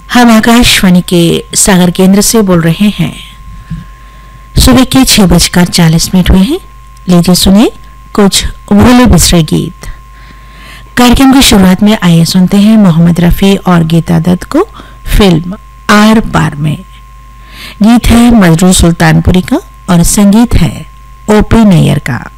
हम आकाशवाणी के सागर केंद्र से बोल रहे हैं। सुबह के 6:40 हुए हैं। लीजिए सुने कुछ भोले बिसरे गीत। कार्यक्रम की शुरुआत में आइए सुनते हैं मोहम्मद रफी और गीता दत्त को फिल्म आर पार में। गीत है मजरू सुल्तानपुरी का और संगीत है ओपी नैयर का।